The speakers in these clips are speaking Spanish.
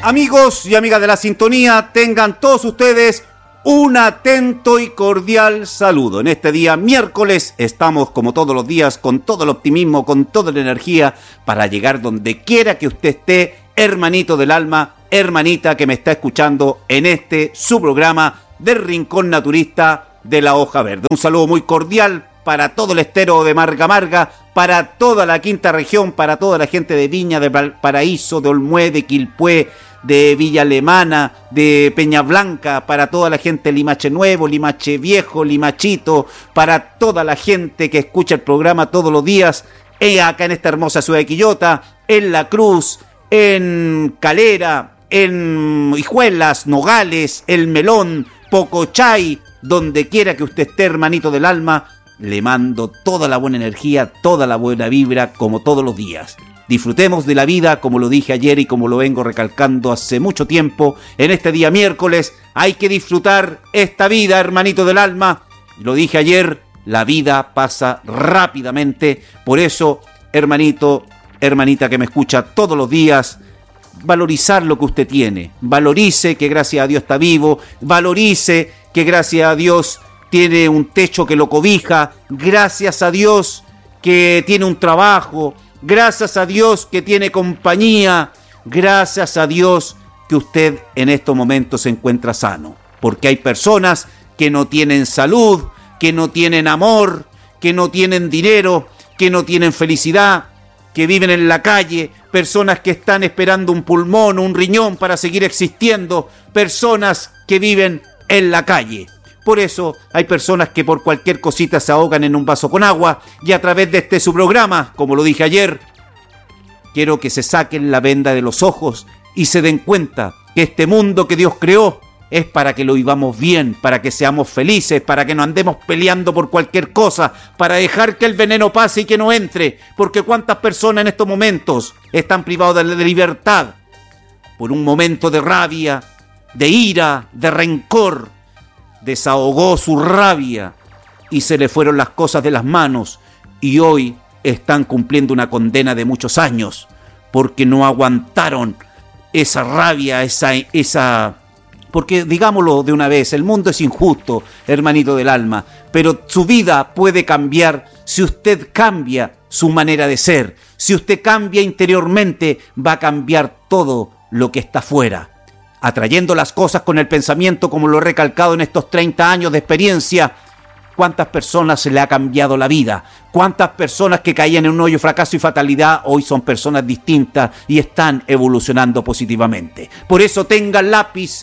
Amigos y amigas de la sintonía, tengan todos ustedes un atento y cordial saludo. En este día miércoles estamos como todos los días con todo el optimismo, con toda la energía para llegar donde quiera que usted esté, hermanito del alma, hermanita que me está escuchando en este su programa del Rincón Naturista de la Hoja Verde. Un saludo muy cordial para todo el estero de Marga Marga, para toda la quinta región, para toda la gente de Viña, de Valparaíso, de Olmué, de Quilpué, de Villa Alemana, de Peña Blanca, para toda la gente de Limache Nuevo, Limache Viejo, Limachito, para toda la gente que escucha el programa todos los días, acá en esta hermosa ciudad de Quillota, en La Cruz, en Calera, en Hijuelas, Nogales, El Melón, Pocochay, donde quiera que usted esté, hermanito del alma, le mando toda la buena energía, toda la buena vibra, como todos los días. Disfrutemos de la vida, como lo dije ayer y como lo vengo recalcando hace mucho tiempo. En este día miércoles hay que disfrutar esta vida, hermanito del alma. Lo dije ayer, la vida pasa rápidamente. Por eso, hermanito, hermanita que me escucha todos los días, valorizar lo que usted tiene. Valorice que gracias a Dios está vivo. Valorice que gracias a Dios tiene un techo que lo cobija. Gracias a Dios que tiene un trabajo. Gracias a Dios que tiene compañía. Gracias a Dios que usted en estos momentos se encuentra sano. Porque hay personas que no tienen salud, que no tienen amor, que no tienen dinero, que no tienen felicidad, que viven en la calle, personas que están esperando un pulmón, un riñón para seguir existiendo, personas que viven en la calle. Por eso hay personas que por cualquier cosita se ahogan en un vaso con agua, y a través de este su programa, como lo dije ayer, quiero que se saquen la venda de los ojos y se den cuenta que este mundo que Dios creó es para que lo vivamos bien, para que seamos felices, para que no andemos peleando por cualquier cosa, para dejar que el veneno pase y que no entre, porque cuántas personas en estos momentos están privados de la libertad por un momento de rabia, de ira, de rencor. Desahogó su rabia y se le fueron las cosas de las manos, y hoy están cumpliendo una condena de muchos años porque no aguantaron esa rabia, esa porque digámoslo de una vez, el mundo es injusto, hermanito del alma, pero su vida puede cambiar si usted cambia su manera de ser. Si usted cambia interiormente, va a cambiar todo lo que está afuera, atrayendo las cosas con el pensamiento, como lo he recalcado en estos 30 años de experiencia. ¿Cuántas personas se le ha cambiado la vida? ¿Cuántas personas que caían en un hoyo, fracaso y fatalidad hoy son personas distintas y están evolucionando positivamente? Por eso tengan lápiz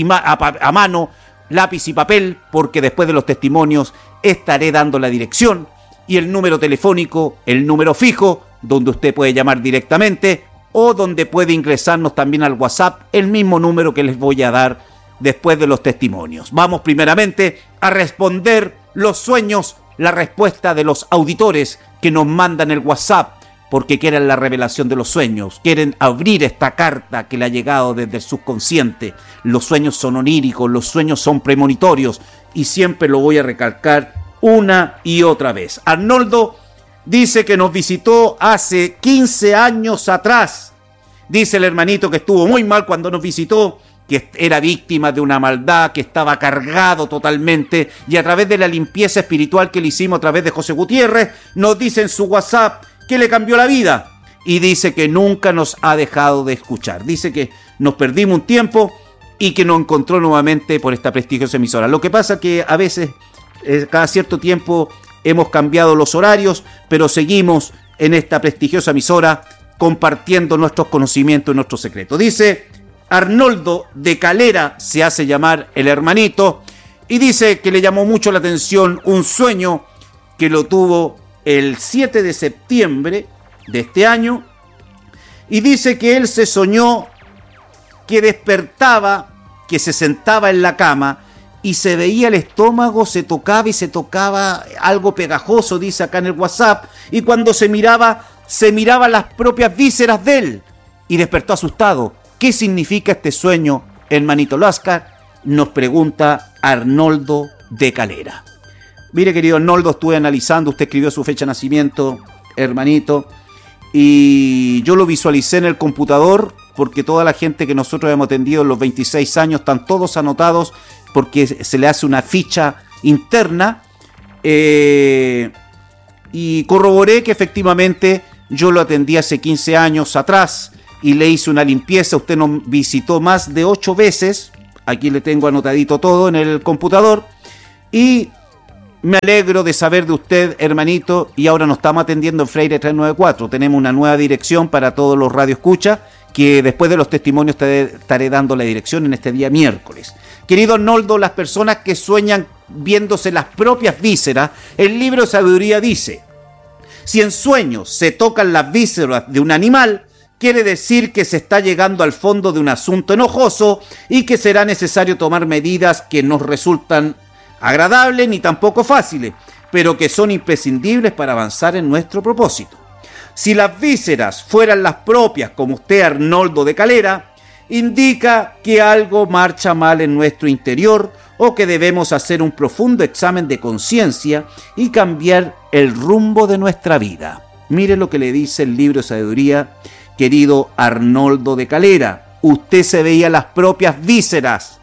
a mano, lápiz y papel, porque después de los testimonios estaré dando la dirección y el número telefónico, el número fijo, donde usted puede llamar directamente o donde puede ingresarnos también al WhatsApp, el mismo número que les voy a dar después de los testimonios. Vamos primeramente a responder los sueños, la respuesta de los auditores que nos mandan el WhatsApp, porque quieren la revelación de los sueños, quieren abrir esta carta que le ha llegado desde el subconsciente. Los sueños son oníricos, los sueños son premonitorios, y siempre lo voy a recalcar una y otra vez. Arnoldo dice que nos visitó hace 15 años atrás. Dice el hermanito que estuvo muy mal cuando nos visitó, que era víctima de una maldad, que estaba cargado totalmente, y a través de la limpieza espiritual que le hicimos a través de José Gutiérrez, nos dice en su WhatsApp que le cambió la vida, y dice que nunca nos ha dejado de escuchar. Dice que nos perdimos un tiempo y que nos encontró nuevamente por esta prestigiosa emisora. Lo que pasa que a veces, cada cierto tiempo, hemos cambiado los horarios, pero seguimos en esta prestigiosa emisora compartiendo nuestros conocimientos y nuestros secretos. Dice Arnoldo de Calera, se hace llamar el hermanito, y dice que le llamó mucho la atención un sueño que lo tuvo el 7 de septiembre de este año, y dice que él se soñó que despertaba, que se sentaba en la cama y se veía el estómago, se tocaba algo pegajoso, dice acá en el WhatsApp, y cuando se miraba las propias vísceras de él, y despertó asustado. ¿Qué significa este sueño, hermanito Láscar? Nos pregunta Arnoldo de Calera. Mire, querido Arnoldo, estuve analizando, usted escribió su fecha de nacimiento, hermanito, y yo lo visualicé en el computador porque toda la gente que nosotros hemos atendido en los 26 años están todos anotados porque se le hace una ficha interna, y corroboré que efectivamente yo lo atendí hace 15 años atrás y le hice una limpieza. Usted nos visitó más de 8 veces, aquí le tengo anotadito todo en el computador, y me alegro de saber de usted, hermanito, y ahora nos estamos atendiendo en Freire 394. Tenemos una nueva dirección para todos los radioescuchas, que después de los testimonios estaré dando la dirección en este día miércoles. Querido Arnoldo, las personas que sueñan viéndose las propias vísceras, el libro de sabiduría dice: si en sueños se tocan las vísceras de un animal, quiere decir que se está llegando al fondo de un asunto enojoso y que será necesario tomar medidas que nos resultan agradables ni tampoco fáciles, pero que son imprescindibles para avanzar en nuestro propósito. Si las vísceras fueran las propias, como usted, Arnoldo de Calera, indica que algo marcha mal en nuestro interior o que debemos hacer un profundo examen de conciencia y cambiar el rumbo de nuestra vida. Mire lo que le dice el libro de sabiduría, querido Arnoldo de Calera. Usted se veía las propias vísceras.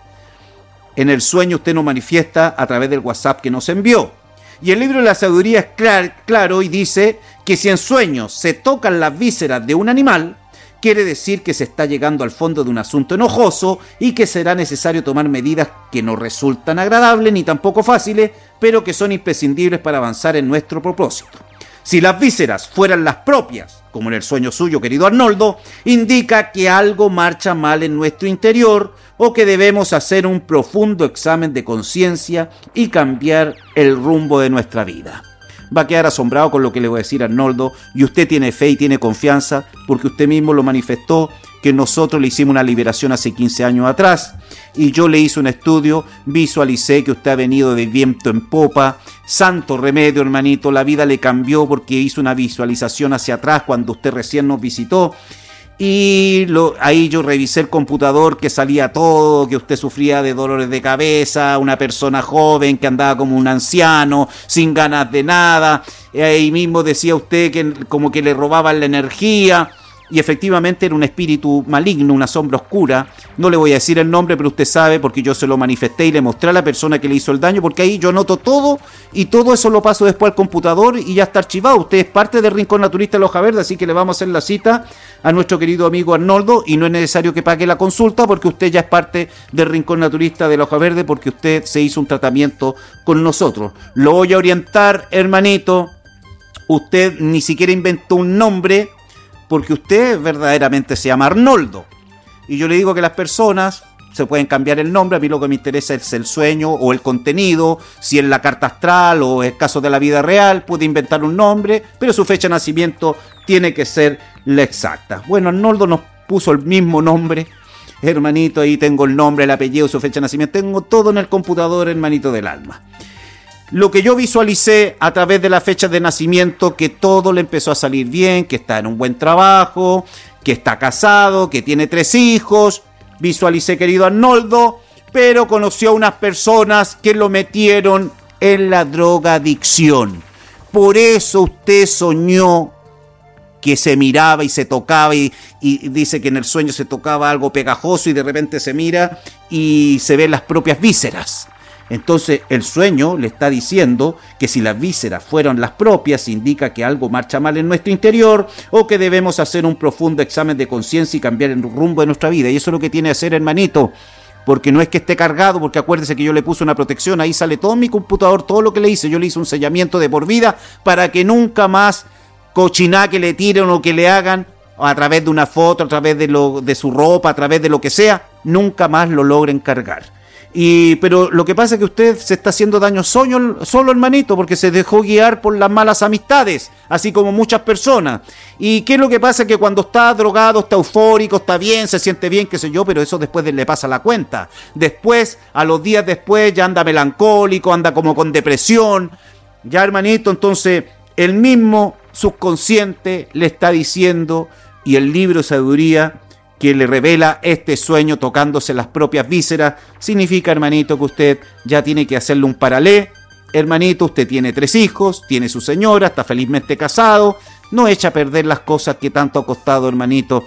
En el sueño usted nos manifiesta a través del WhatsApp que nos envió. Y el libro de la sabiduría es claro y dice que si en sueños se tocan las vísceras de un animal, quiere decir que se está llegando al fondo de un asunto enojoso y que será necesario tomar medidas que no resultan agradables ni tampoco fáciles, pero que son imprescindibles para avanzar en nuestro propósito. Si las vísceras fueran las propias, como en el sueño suyo, querido Arnoldo, indica que algo marcha mal en nuestro interior o que debemos hacer un profundo examen de conciencia y cambiar el rumbo de nuestra vida. Va a quedar asombrado con lo que le voy a decir a Arnoldo, y usted tiene fe y tiene confianza porque usted mismo lo manifestó, que nosotros le hicimos una liberación hace 15 años atrás, y yo le hice un estudio, visualicé que usted ha venido de viento en popa. Santo remedio, hermanito, la vida le cambió porque hizo una visualización hacia atrás cuando usted recién nos visitó. Y ahí yo revisé el computador, que salía todo, que usted sufría de dolores de cabeza, una persona joven que andaba como un anciano, sin ganas de nada. Ahí mismo decía usted que como que le robaban la energía. Y efectivamente era un espíritu maligno, una sombra oscura. No le voy a decir el nombre, pero usted sabe, porque yo se lo manifesté y le mostré a la persona que le hizo el daño, porque ahí yo noto todo, y todo eso lo paso después al computador y ya está archivado. Usted es parte del Rincón Naturista de la Hoja Verde, así que le vamos a hacer la cita a nuestro querido amigo Arnoldo, y no es necesario que pague la consulta, porque usted ya es parte del Rincón Naturista de la Hoja Verde, porque usted se hizo un tratamiento con nosotros. Lo voy a orientar, hermanito. Usted ni siquiera inventó un nombre, porque usted verdaderamente se llama Arnoldo. Y yo le digo que las personas se pueden cambiar el nombre. A mí lo que me interesa es el sueño o el contenido. Si es la carta astral o es caso de la vida real, puede inventar un nombre, pero su fecha de nacimiento tiene que ser la exacta. Bueno, Arnoldo nos puso el mismo nombre. Hermanito, ahí tengo el nombre, el apellido, su fecha de nacimiento. Tengo todo en el computador, hermanito del alma. Lo que yo visualicé a través de la fecha de nacimiento, que todo le empezó a salir bien, que está en un buen trabajo, que está casado, que tiene 3 hijos. Visualicé, querido Arnoldo, pero conoció a unas personas que lo metieron en la drogadicción. Por eso usted soñó que se miraba y se tocaba, y dice que en el sueño se tocaba algo pegajoso y de repente se mira y se ven las propias vísceras. Entonces el sueño le está diciendo que si las vísceras fueron las propias, indica que algo marcha mal en nuestro interior o que debemos hacer un profundo examen de conciencia y cambiar el rumbo de nuestra vida. Y eso es lo que tiene que hacer, hermanito, porque no es que esté cargado, porque acuérdese que yo le puse una protección, ahí sale todo en mi computador, todo lo que le hice. Yo le hice un sellamiento de por vida para que nunca más cochiná que le tiren o que le hagan a través de una foto, a través de su ropa, a través de lo que sea, nunca más lo logren cargar. Pero lo que pasa es que usted se está haciendo daño solo, hermanito, porque se dejó guiar por las malas amistades, así como muchas personas. ¿Y qué es lo que pasa? Que cuando está drogado, está eufórico, está bien, se siente bien, qué sé yo, pero eso después le pasa la cuenta. Después, a los días después, ya anda melancólico, anda como con depresión. Ya, hermanito, entonces, el mismo subconsciente le está diciendo, y el libro de sabiduría que le revela este sueño tocándose las propias vísceras, significa, hermanito, que usted ya tiene que hacerle un paralé. Hermanito, usted tiene 3 hijos, tiene su señora, está felizmente casado, no echa a perder las cosas que tanto ha costado, hermanito,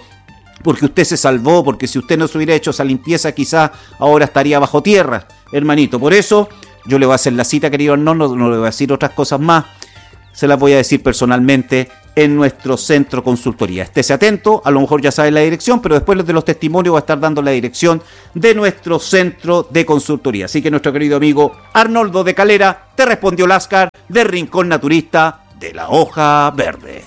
porque usted se salvó, porque si usted no se hubiera hecho esa limpieza, quizás ahora estaría bajo tierra, hermanito. Por eso yo le voy a hacer la cita, querido Arnoldo, no le voy a decir otras cosas más, se las voy a decir personalmente en nuestro centro consultoría. Estése atento, a lo mejor ya sabe la dirección, pero después de los testimonios va a estar dando la dirección de nuestro centro de consultoría. Así que nuestro querido amigo Arnoldo de Calera te respondió Láscar de Rincón Naturista de la Hoja Verde.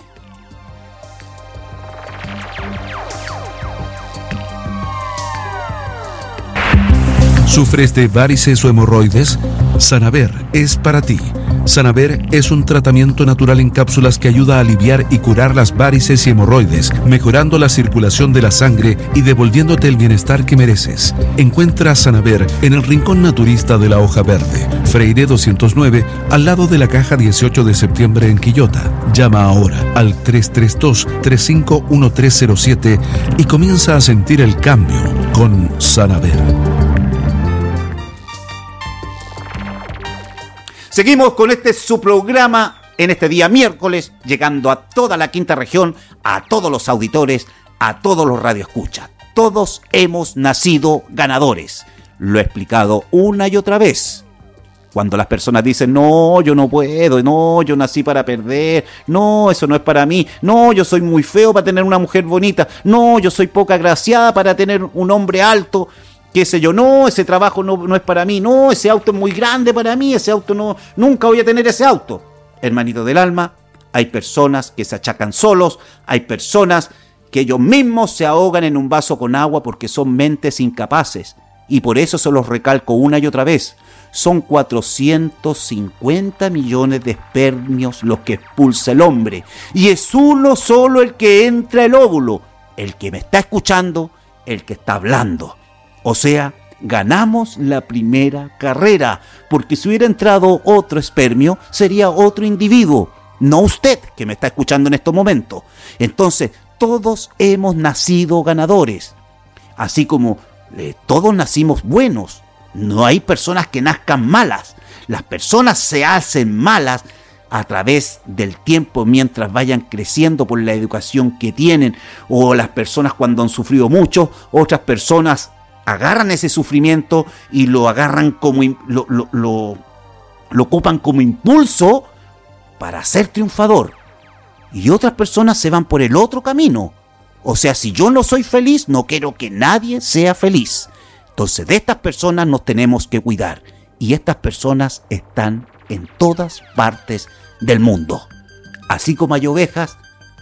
¿Sufres de varices o hemorroides? Sanaver es para ti. Sanaver es un tratamiento natural en cápsulas que ayuda a aliviar y curar las varices y hemorroides, mejorando la circulación de la sangre y devolviéndote el bienestar que mereces. Encuentra Sanaver en el Rincón Naturista de la Hoja Verde, Freire 209, al lado de la caja 18 de septiembre en Quillota. Llama ahora al 332-351307 y comienza a sentir el cambio con Sanaver. Seguimos con su programa en este día miércoles, llegando a toda la quinta región, a todos los auditores, a todos los radioescuchas. Todos hemos nacido ganadores. Lo he explicado una y otra vez. Cuando las personas dicen, no, yo no puedo, no, yo nací para perder, no, eso no es para mí, no, yo soy muy feo para tener una mujer bonita, no, yo soy poca agraciada para tener un hombre alto, qué sé yo, no, ese trabajo no es para mí, no, ese auto es muy grande para mí, ese auto no, nunca voy a tener ese auto. Hermanito del alma, hay personas que se achacan solos, hay personas que ellos mismos se ahogan en un vaso con agua porque son mentes incapaces. Y por eso se los recalco una y otra vez. Son 450 millones de espermios los que expulsa el hombre. Y es uno solo el que entra el óvulo, el que me está escuchando, el que está hablando. O sea, ganamos la primera carrera, porque si hubiera entrado otro espermio, sería otro individuo, no usted que me está escuchando en estos momentos. Entonces, todos hemos nacido ganadores, así como todos nacimos buenos. No hay personas que nazcan malas, las personas se hacen malas a través del tiempo mientras vayan creciendo por la educación que tienen, o las personas cuando han sufrido mucho, otras personas agarran ese sufrimiento y lo agarran como lo ocupan como impulso para ser triunfador, y otras personas se van por el otro camino. O sea, si yo no soy feliz, no quiero que nadie sea feliz. Entonces de estas personas nos tenemos que cuidar, y estas personas están en todas partes del mundo. Así como hay ovejas,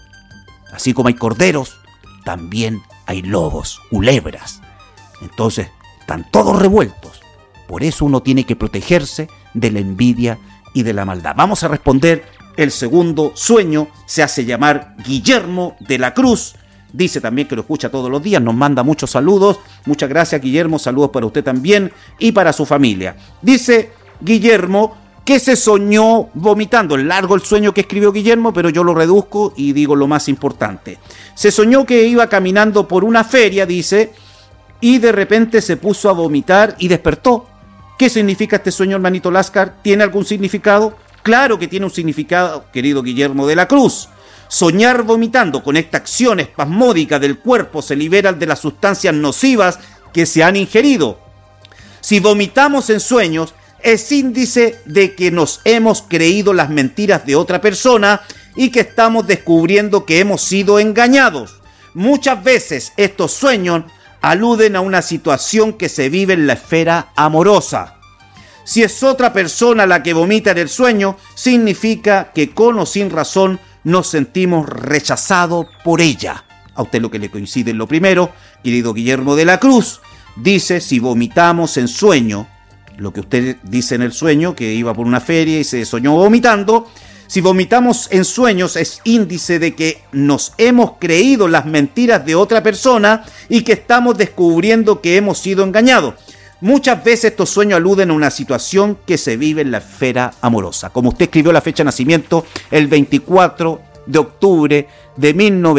así como hay corderos, también hay lobos, culebras. Entonces, están todos revueltos. Por eso uno tiene que protegerse de la envidia y de la maldad. Vamos a responder el segundo sueño. Se hace llamar Guillermo de la Cruz. Dice también que lo escucha todos los días. Nos manda muchos saludos. Muchas gracias, Guillermo. Saludos para usted también y para su familia. Dice Guillermo que se soñó vomitando. Es largo el sueño que escribió Guillermo, pero yo lo reduzco y digo lo más importante. Se soñó que iba caminando por una feria, dice, y de repente se puso a vomitar y despertó. ¿Qué significa este sueño, hermanito Láscar? ¿Tiene algún significado? Claro que tiene un significado, querido Guillermo de la Cruz. Soñar vomitando, con esta acción espasmódica del cuerpo se liberan de las sustancias nocivas que se han ingerido. Si vomitamos en sueños, es índice de que nos hemos creído las mentiras de otra persona y que estamos descubriendo que hemos sido engañados. Muchas veces estos sueños aluden a una situación que se vive en la esfera amorosa. Si es otra persona la que vomita en el sueño, significa que con o sin razón nos sentimos rechazados por ella. A usted lo que le coincide en lo primero, querido Guillermo de la Cruz, dice: si vomitamos en sueño, lo que usted dice en el sueño, que iba por una feria y se soñó vomitando, si vomitamos en sueños es índice de que nos hemos creído las mentiras de otra persona y que estamos descubriendo que hemos sido engañados. Muchas veces estos sueños aluden a una situación que se vive en la esfera amorosa. Como usted escribió la fecha de nacimiento, el 24 de octubre de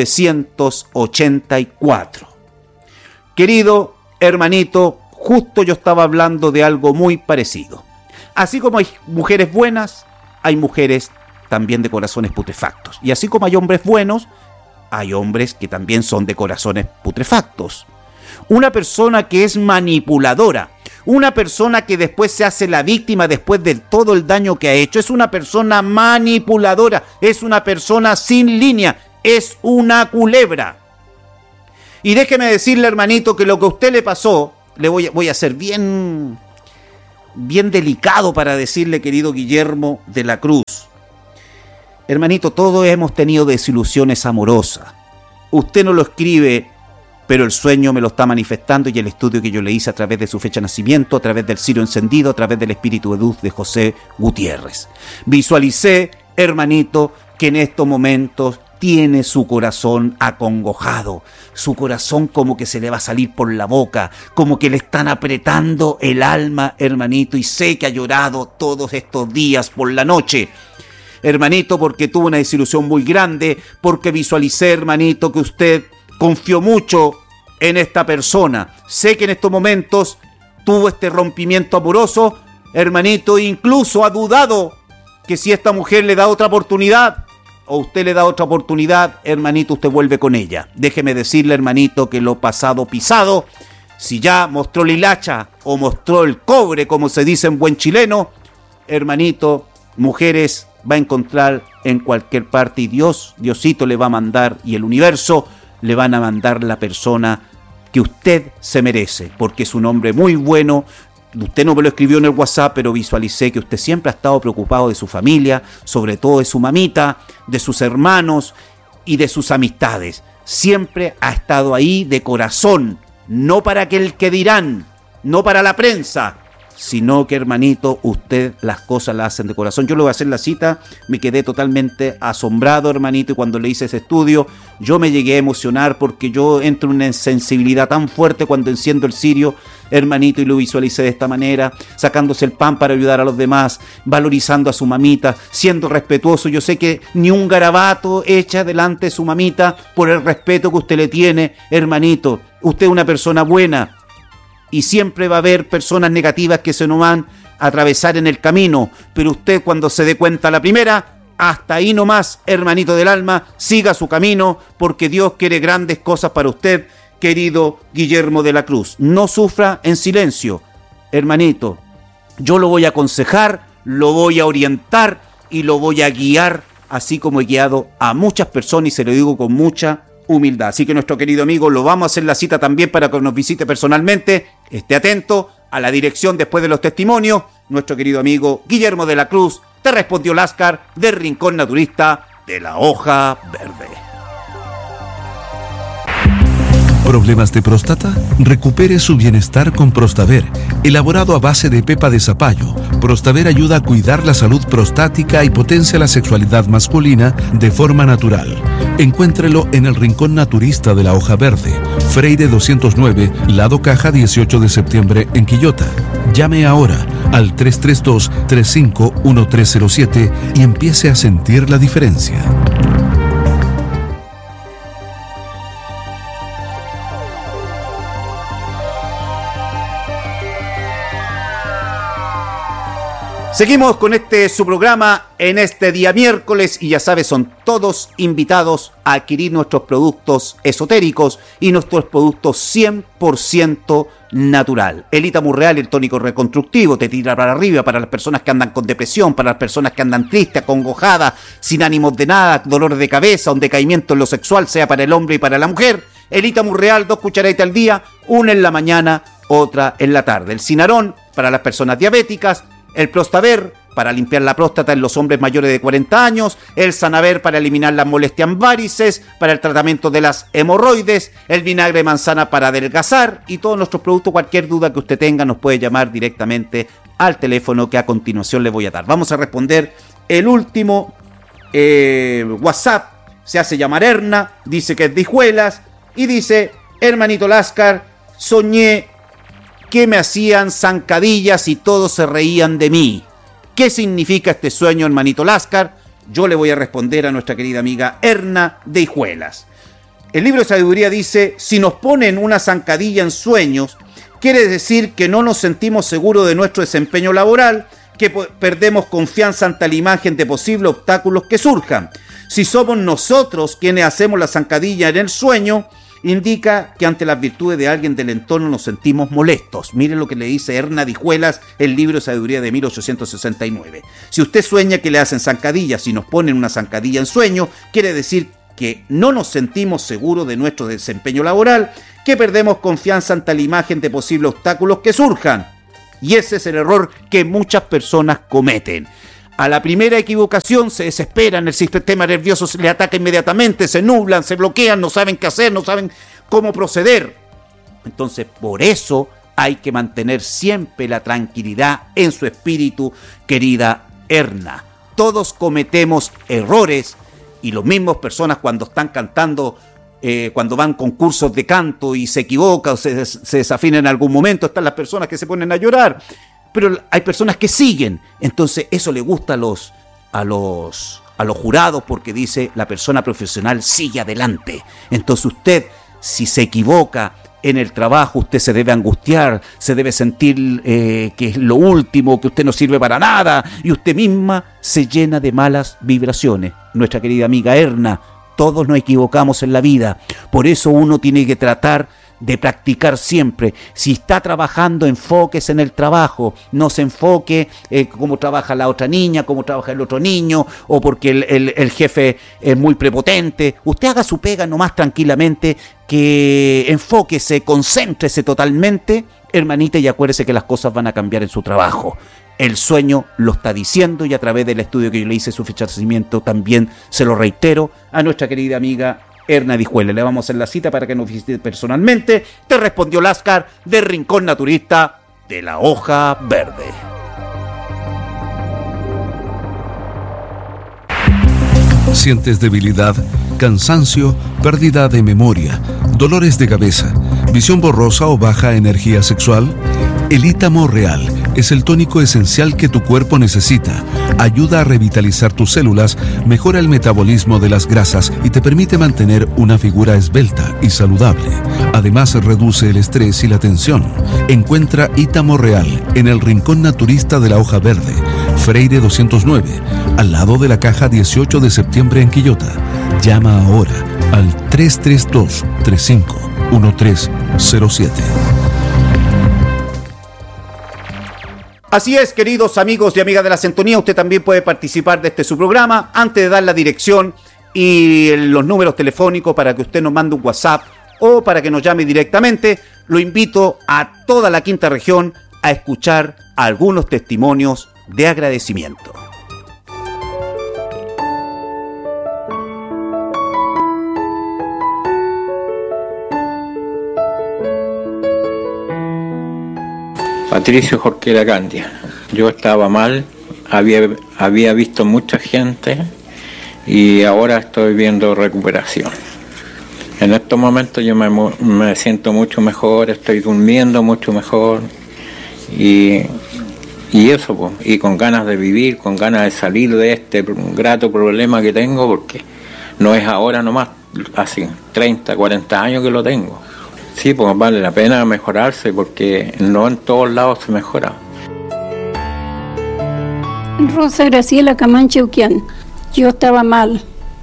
1984. Querido hermanito, justo yo estaba hablando de algo muy parecido. Así como hay mujeres buenas, hay mujeres también de corazones putrefactos. Y así como hay hombres buenos, hay hombres que también son de corazones putrefactos. Una persona que es manipuladora, una persona que después se hace la víctima después de todo el daño que ha hecho, es una persona manipuladora, es una persona sin línea, es una culebra. Y déjeme decirle, hermanito, que lo que a usted le pasó, voy a ser bien delicado para decirle, querido Guillermo de la Cruz. Hermanito, todos hemos tenido desilusiones amorosas. Usted no lo escribe, pero el sueño me lo está manifestando, y el estudio que yo le hice a través de su fecha de nacimiento, a través del cirio encendido, a través del espíritu de luz de José Gutiérrez. Visualicé, hermanito, que en estos momentos tiene su corazón acongojado, su corazón como que se le va a salir por la boca, como que le están apretando el alma, hermanito, y sé que ha llorado todos estos días por la noche. Hermanito, porque tuvo una desilusión muy grande, porque visualicé, hermanito, que usted confió mucho en esta persona. Sé que en estos momentos tuvo este rompimiento amoroso, hermanito, incluso ha dudado que si esta mujer le da otra oportunidad, o usted le da otra oportunidad, hermanito, usted vuelve con ella. Déjeme decirle, hermanito, que lo pasado pisado, si ya mostró la hilacha o mostró el cobre, como se dice en buen chileno, hermanito, mujeres va a encontrar en cualquier parte, y Diosito le va a mandar, y el universo le van a mandar la persona que usted se merece, porque es un hombre muy bueno. Usted no me lo escribió en el WhatsApp, pero visualicé que usted siempre ha estado preocupado de su familia, sobre todo de su mamita, de sus hermanos y de sus amistades. Siempre ha estado ahí de corazón, no para aquel que dirán, no para la prensa, sino que, hermanito, usted las cosas las hacen de corazón. Yo le voy a hacer la cita, me quedé totalmente asombrado, hermanito, y cuando le hice ese estudio, yo me llegué a emocionar, porque yo entro en una sensibilidad tan fuerte cuando enciendo el cirio, hermanito, y lo visualicé de esta manera, sacándose el pan para ayudar a los demás, valorizando a su mamita, siendo respetuoso. Yo sé que ni un garabato echa delante de su mamita por el respeto que usted le tiene, hermanito. Usted es una persona buena, y siempre va a haber personas negativas que se nos van a atravesar en el camino, pero usted, cuando se dé cuenta la primera, hasta ahí nomás, hermanito del alma, siga su camino, porque Dios quiere grandes cosas para usted, querido Guillermo de la Cruz. No sufra en silencio, hermanito. Yo lo voy a aconsejar, lo voy a orientar y lo voy a guiar, así como he guiado a muchas personas, y se lo digo con mucha humildad. Así que, nuestro querido amigo, lo vamos a hacer la cita también para que nos visite personalmente. Esté atento a la dirección después de los testimonios. Nuestro querido amigo Guillermo de la Cruz, te respondió Láscar, del Rincón Naturista de la Hoja Verde. ¿Problemas de próstata? Recupere su bienestar con Prostaver, elaborado a base de pepa de zapallo. Prostaver ayuda a cuidar la salud prostática y potencia la sexualidad masculina de forma natural. Encuéntrelo en el Rincón Naturista de la Hoja Verde, Freire 209, Lado Caja, 18 de septiembre, en Quillota. Llame ahora al 332-351307 y empiece a sentir la diferencia. Seguimos con su programa en este día miércoles, y ya sabes, son todos invitados a adquirir nuestros productos esotéricos y nuestros productos 100% natural. El Itamurreal, el tónico reconstructivo, te tira para arriba para las personas que andan con depresión, para las personas que andan tristes, acongojadas, sin ánimos de nada, dolores de cabeza, un decaimiento en lo sexual, sea para el hombre y para la mujer. El Itamurreal, 2 cucharaditas al día, una en la mañana, otra en la tarde. El Cinarón, para las personas diabéticas. El Prostaver, para limpiar la próstata en los hombres mayores de 40 años, el Sanaver para eliminar las molestias en varices, para el tratamiento de las hemorroides, el vinagre de manzana para adelgazar, y todos nuestros productos. Cualquier duda que usted tenga nos puede llamar directamente al teléfono que a continuación le voy a dar. Vamos a responder el último WhatsApp. Se hace llamar Erna, dice que es de Hijuelas, y dice: hermanito Láscar, soñé que me hacían zancadillas y todos se reían de mí. ¿Qué significa este sueño, hermanito Láscar? Yo le voy a responder a nuestra querida amiga Erna de Hijuelas. El libro de sabiduría dice: si nos ponen una zancadilla en sueños, quiere decir que no nos sentimos seguros de nuestro desempeño laboral, que perdemos confianza ante la imagen de posibles obstáculos que surjan. Si somos nosotros quienes hacemos la zancadilla en el sueño, indica que ante las virtudes de alguien del entorno nos sentimos molestos. Miren lo que le dice Erna Dijuelas, el libro de sabiduría de 1869. Si usted sueña que le hacen zancadillas y nos ponen una zancadilla en sueño, quiere decir que no nos sentimos seguros de nuestro desempeño laboral, que perdemos confianza ante la imagen de posibles obstáculos que surjan. Y ese es el error que muchas personas cometen. A la primera equivocación se desesperan, el sistema nervioso se le ataca inmediatamente, se nublan, se bloquean, no saben qué hacer, no saben cómo proceder. Entonces, por eso hay que mantener siempre la tranquilidad en su espíritu, querida Erna. Todos cometemos errores y las mismas personas cuando están cantando, cuando van concursos de canto y se equivocan o se desafinan en algún momento, están las personas que se ponen a llorar. Pero hay personas que siguen, entonces eso le gusta a los jurados porque dice la persona profesional sigue adelante. Entonces usted, si se equivoca en el trabajo, usted se debe angustiar, se debe sentir que es lo último, que usted no sirve para nada y usted misma se llena de malas vibraciones. Nuestra querida amiga Erna, todos nos equivocamos en la vida, por eso uno tiene que tratar de practicar siempre. Si está trabajando, enfóquese en el trabajo, no se enfoque cómo trabaja la otra niña, cómo trabaja el otro niño, o porque el jefe es muy prepotente. Usted haga su pega nomás tranquilamente, que enfóquese, concéntrese totalmente, hermanita, y acuérdese que las cosas van a cambiar en su trabajo. El sueño lo está diciendo y a través del estudio que yo le hice su fecha de nacimiento también se lo reitero a nuestra querida amiga Erna Dijuela. Le vamos a hacer la cita para que nos visite personalmente. Te respondió Láscar de Rincón Naturista de la Hoja Verde. ¿Sientes debilidad, cansancio, pérdida de memoria, dolores de cabeza, visión borrosa o baja energía sexual? El Ítamo Real es el tónico esencial que tu cuerpo necesita. Ayuda a revitalizar tus células, mejora el metabolismo de las grasas y te permite mantener una figura esbelta y saludable. Además, reduce el estrés y la tensión. Encuentra Ítamo Real en el Rincón Naturista de la Hoja Verde, Freire 209, al lado de la caja 18 de septiembre en Quillota. Llama ahora al 332-351307. Así es, queridos amigos y amigas de la sintonía, usted también puede participar de su programa. Antes de dar la dirección y los números telefónicos para que usted nos mande un WhatsApp o para que nos llame directamente, lo invito a toda la quinta región a escuchar algunos testimonios de agradecimiento. Patricio Jorquera Candia. Yo estaba mal, había visto mucha gente y ahora estoy viendo recuperación. En estos momentos yo me siento mucho mejor, estoy durmiendo mucho mejor y eso, pues, y con ganas de vivir, con ganas de salir de este grato problema que tengo, porque no es ahora nomás, hace 30, 40 años que lo tengo. Sí, pues vale la pena mejorarse porque no en todos lados se mejora. Rosa Graciela Camanche Uquián. Yo estaba mal.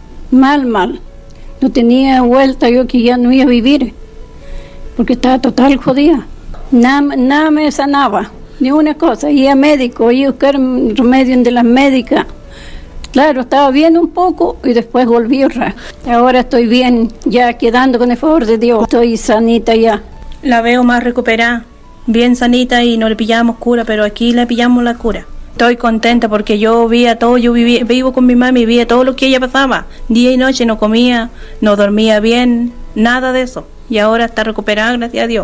No tenía vuelta, yo que ya no iba a vivir porque estaba total jodida. Nada me sanaba, ni una cosa. Iba a médico, iba a buscar remedio de las médicas. Claro, estaba bien un poco y después volví otra. Ahora estoy bien, ya quedando con el favor de Dios. Estoy sanita ya. La veo más recuperada, bien sanita y no le pillamos cura, pero aquí le pillamos la cura. Estoy contenta porque yo veía todo, vivo con mi mami, veía todo lo que ella pasaba. Día y noche no comía, no dormía bien, nada de eso. Y ahora está recuperada, gracias a Dios.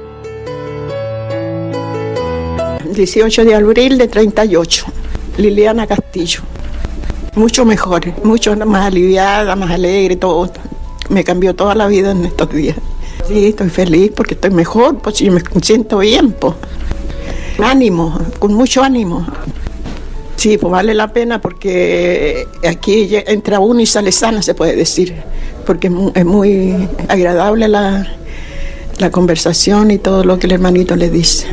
18 de abril de 38, Liliana Castillo. Mucho mejor, mucho más aliviada, más alegre, todo. Me cambió toda la vida en estos días. Sí, estoy feliz porque estoy mejor, pues yo me siento bien, pues. Ánimo, con mucho ánimo. Sí, pues vale la pena porque aquí entra uno y sale sana, se puede decir. Porque es muy agradable la conversación y todo lo que el hermanito le dice.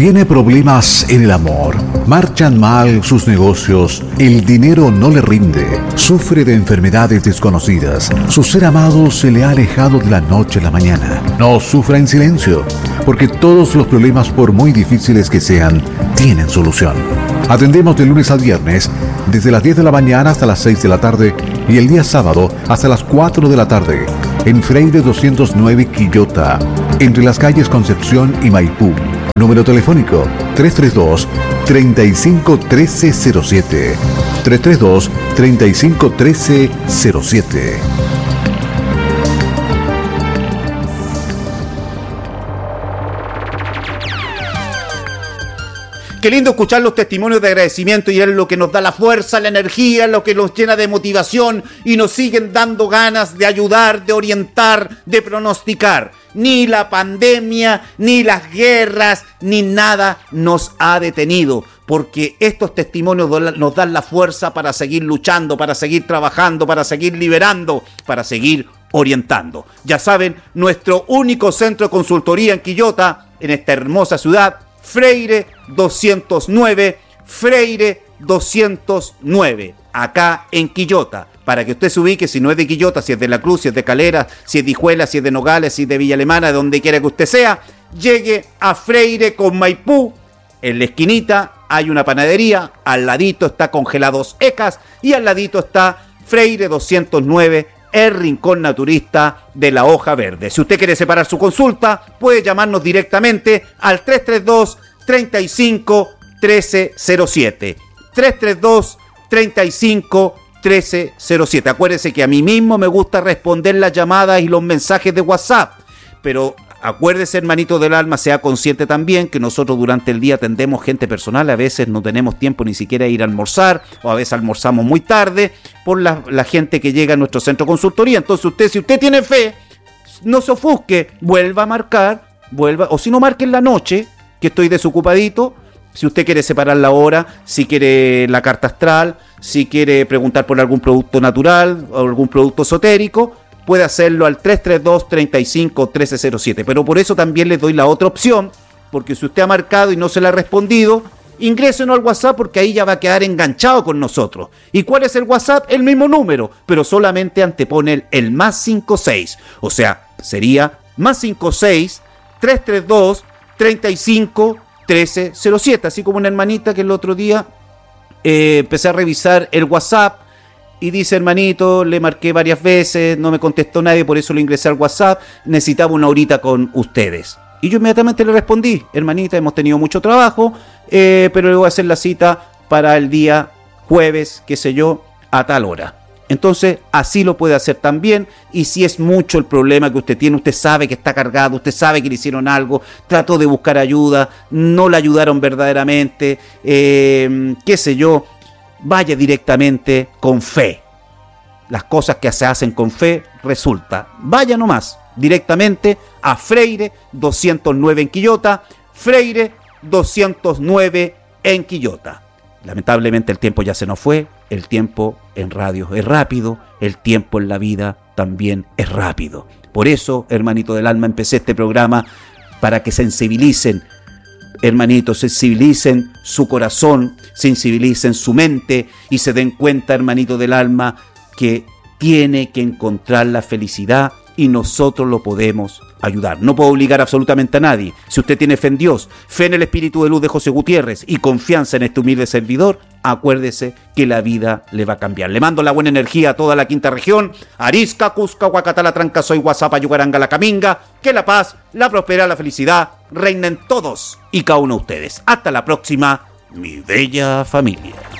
Tiene problemas en el amor, marchan mal sus negocios, el dinero no le rinde, sufre de enfermedades desconocidas, su ser amado se le ha alejado de la noche a la mañana. No sufra en silencio, porque todos los problemas, por muy difíciles que sean, tienen solución. Atendemos de lunes al viernes, desde las 10 de la mañana hasta las 6 de la tarde y el día sábado hasta las 4 de la tarde, en Freire 209 Quillota, entre las calles Concepción y Maipú. Número telefónico 332-351307. 332-351307. Qué lindo escuchar los testimonios de agradecimiento, y es lo que nos da la fuerza, la energía, lo que nos llena de motivación y nos siguen dando ganas de ayudar, de orientar, de pronosticar. Ni la pandemia, ni las guerras, ni nada nos ha detenido, porque estos testimonios nos dan la fuerza para seguir luchando, para seguir trabajando, para seguir liberando, para seguir orientando. Ya saben, nuestro único centro de consultoría en Quillota, en esta hermosa ciudad, Freire 209, Freire 209, acá en Quillota, para que usted se ubique, si no es de Quillota, si es de La Cruz, si es de Calera, si es de Hijuela, si es de Nogales, si es de Villa Alemana, de donde quiera que usted sea, llegue a Freire con Maipú. En la esquinita hay una panadería, al ladito está Congelados Ecas y al ladito está Freire 209, el rincón naturista de la hoja verde. Si usted quiere separar su consulta, puede llamarnos directamente al 332-35-1307. 332-35-1307. Acuérdese que a mí mismo me gusta responder las llamadas y los mensajes de WhatsApp, pero acuérdese, hermanito del alma, sea consciente también que nosotros durante el día atendemos gente personal, a veces no tenemos tiempo ni siquiera de ir a almorzar, o a veces almorzamos muy tarde por la gente que llega a nuestro centro de consultoría. Entonces si usted tiene fe, no se ofusque, vuelva a marcar, o si no, marque en la noche, que estoy desocupadito. Si usted quiere separar la hora, si quiere la carta astral, si quiere preguntar por algún producto natural o algún producto esotérico, puede hacerlo al 332-35-1307. Pero por eso también les doy la otra opción, porque si usted ha marcado y no se le ha respondido, ingrésenos al WhatsApp, porque ahí ya va a quedar enganchado con nosotros. ¿Y cuál es el WhatsApp? El mismo número, pero solamente antepone el más 56. O sea, sería más 56 332 35 1307. Así como una hermanita que el otro día empecé a revisar el WhatsApp y dice: hermanito, le marqué varias veces, no me contestó nadie, por eso le ingresé al WhatsApp, necesitaba una horita con ustedes. Y yo inmediatamente le respondí: hermanita, hemos tenido mucho trabajo, pero le voy a hacer la cita para el día jueves, qué sé yo, a tal hora. Entonces, así lo puede hacer también. Y si es mucho el problema que usted tiene, usted sabe que está cargado, usted sabe que le hicieron algo, trató de buscar ayuda, no le ayudaron verdaderamente, qué sé yo, vaya directamente con fe. Las cosas que se hacen con fe resulta. Vaya nomás directamente a Freire 209 en Quillota, Freire 209 en Quillota. Lamentablemente el tiempo ya se nos fue. El tiempo en radio es rápido, el tiempo en la vida también es rápido. Por eso, hermanito del alma, empecé este programa para que sensibilicen, hermanitos, sensibilicen su corazón, sensibilicen su mente y se den cuenta, hermanito del alma, que tiene que encontrar la felicidad y nosotros lo podemos ayudar. No puedo obligar absolutamente a nadie. Si usted tiene fe en Dios, fe en el Espíritu de Luz de José Gutiérrez y confianza en este humilde servidor, acuérdese que la vida le va a cambiar. Le mando la buena energía a toda la quinta región, Arisca, Cusca, Huacatala, Trancasoy, Guasapa, Yucaranga, La Caminga. Que la paz, la prosperidad, la felicidad reinen todos y cada uno de ustedes. Hasta la próxima, mi bella familia.